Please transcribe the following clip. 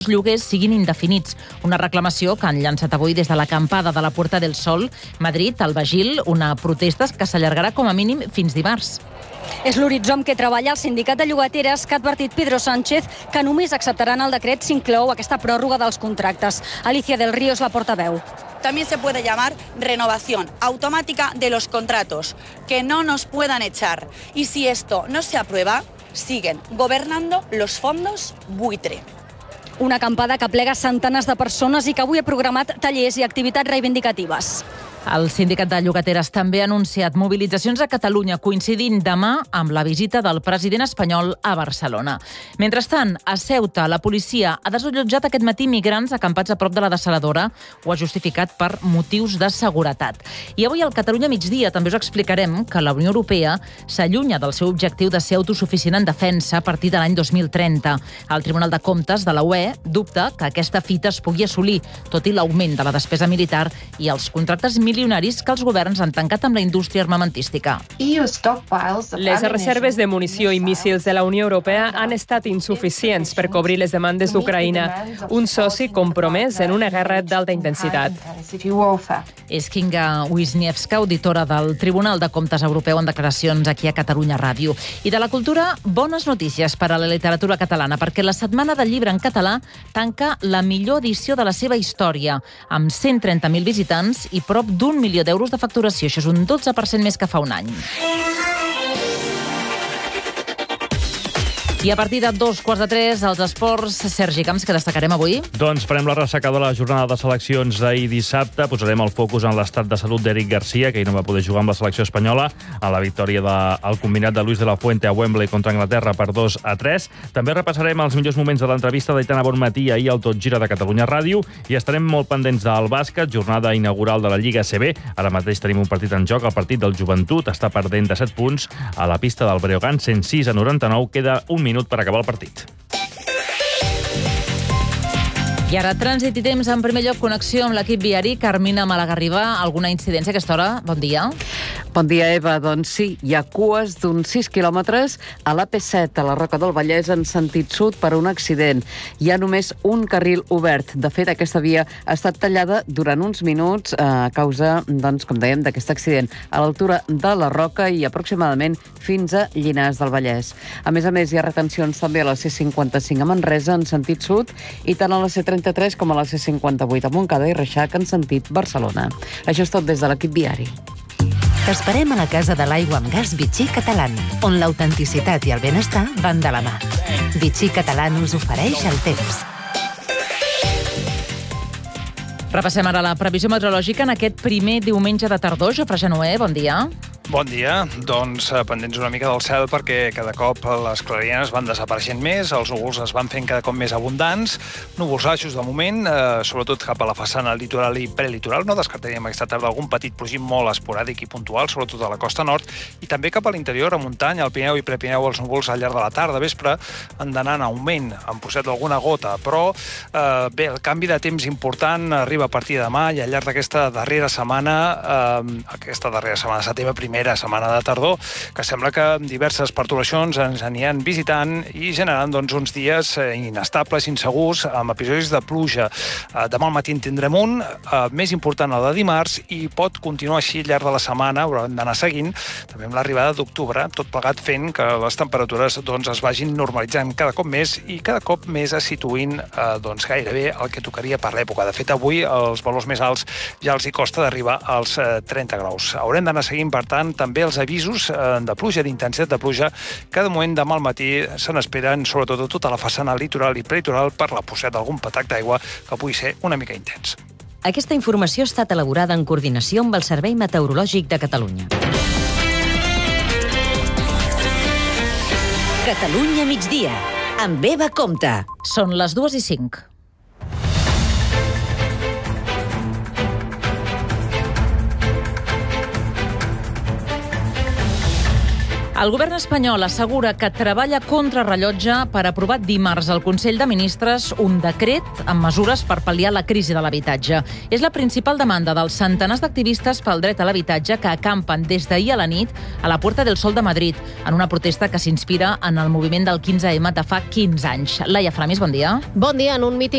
lloguers siguin indefinits. Una reclamació que han llançat avui des de l'acampada de la Puerta del Sol, Madrid, al Bagil, una protesta que s'allargarà com a mínim fins dimarts. És l'horitzó amb què treballa el sindicat de llogateres que ha advertit Pedro Sánchez que només acceptaran el decret si inclou aquesta pròrroga dels contractes. Alicia del Río és la portaveu. También se puede llamar renovación automática de los contratos, que no nos puedan echar. Y si esto no se aprueba, siguen gobernando los fondos buitre. Una acampada que aplega centenars de persones i que avui ha programat tallers i activitats reivindicatives. El sindicat de llogateres també ha anunciat mobilitzacions a Catalunya coincidint demà amb la visita del president espanyol a Barcelona. Mentrestant, a Ceuta, la policia ha desallotjat aquest matí migrants acampats a prop de la dessaladora. Ho ha justificat per motius de seguretat. I avui al Catalunya migdia també us explicarem que la Unió Europea s'allunya del seu objectiu de ser autosuficient en defensa a partir de l'any 2030. El Tribunal de Comptes de la UE dubta que aquesta fita es pugui assolir, tot i l'augment de la despesa militar i els contractes milionaris que els governs han tancat amb la indústria armamentística. Les reserves de munició i míssils de la Unió Europea han estat insuficients per cobrir les demandes d'Ucraïna, un soci compromès en una guerra d'alta intensitat. És Kinga Wisniewska, auditora del Tribunal de Comptes Europeu, en declaracions aquí a Catalunya Ràdio. I de la cultura, bones notícies per a la literatura catalana, perquè la Setmana del Llibre en català tanca la millor edició de la seva història, amb 130.000 visitants i prop d'1 milió d'euros de facturació. Això és un 12% més que fa un any. I a partir de 2:15, als esports, Sergi Camps, que destacarem avui? Doncs farem la ressaca de la jornada de seleccions d'ahir dissabte. Posarem el focus en l'estat de salut d'Eric Garcia, que ahir no va poder jugar amb la selecció espanyola, a la victòria del combinat de Luis de la Fuente a Wembley contra Anglaterra per 2-3. També repassarem els millors moments de l'entrevista d'Aitana Bonmatí ahir al Tot Gira de Catalunya Ràdio i estarem molt pendents del bàsquet, jornada inaugural de la Lliga ACB. Ara mateix tenim un partit en joc, el partit del Joventut està perdent de 7 punts a la pista del Breogán, 106-99. Queda un minut per acabar el partit. I ara, trànsit i temps. En primer lloc, connexió amb l'equip viari. Carmina Malagarriba, alguna incidència a aquesta hora? Bon dia. Bon dia, Eva. Doncs sí, hi ha cues d'uns 6 quilòmetres a l'AP7, a la Roca del Vallès, en sentit sud per un accident. Hi ha només un carril obert. De fet, aquesta via ha estat tallada durant uns minuts a causa, doncs, com dèiem, d'aquest accident, a l'altura de la Roca i aproximadament fins a Llinars del Vallès. A més, hi ha retencions també a la C55 a Manresa, en sentit sud, i tant a la C33 com a la C58 a Montcada i Reixac, en sentit Barcelona. Això és tot des de l'equip viari. T'esperem a la Casa de l'Aigua amb Gas Vichy Catalán, on l'autenticitat i el benestar van de la mà. Vichy Catalán us ofereix el temps. Repassem ara la previsió meteorològica en aquest primer diumenge de tardor. Jofre Genoé, bon dia. Bon dia. Doncs pendents una mica del cel perquè cada cop les clarianes van desapareixent més, els núvols es van fent cada cop més abundants, núvols baixos de moment, sobretot cap a la façana litoral i prelitoral. No descartaríem aquesta tarda algun petit plogim molt esporàdic i puntual, sobretot a la costa nord, i també cap a l'interior, a muntanya, al Pirineu i Prepirineu, els núvols al llarg de la tarda, vespre, han d'anar en augment, han posat alguna gota, però bé, el canvi de temps important arriba a partir de demà i al llarg d'aquesta darrera setmana, setembre, primera setmana de tardor, que sembla que diverses perturbacions ens aniran visitant i generant doncs, uns dies inestables, insegurs, amb episodis de pluja. Demà al matí en tindrem un, més important el de dimarts, i pot continuar així al llarg de la setmana, haurem d'anar seguint, també amb l'arribada d'octubre, tot plegat fent que les temperatures doncs, es vagin normalitzant cada cop més i cada cop més es situïn doncs, gairebé el que tocaria per l'època. De fet, avui els valors més alts ja els hi costa d'arribar als 30 graus. Haurem d'anar seguint, per tant, també els avisos de pluja, d'intensitat de pluja. Cada moment demà al matí se n'esperen, sobretot a tota la façana litoral i prelitoral, per la possibilitat d'algun patac d'aigua que pugui ser una mica intens. Aquesta informació ha estat elaborada en coordinació amb el Servei Meteorològic de Catalunya. Catalunya migdia, amb Eva Compte. Són les 2:05. El govern espanyol assegura que treballa contra rellotge per aprovar dimarts al Consell de Ministres un decret amb mesures per pal·liar la crisi de l'habitatge. És la principal demanda dels centenars d'activistes pel dret a l'habitatge que acampen des d'ahir a la nit a la Puerta del Sol de Madrid, en una protesta que s'inspira en el moviment del 15M de fa 15 anys. Laia Framis, bon dia. Bon dia. En un míting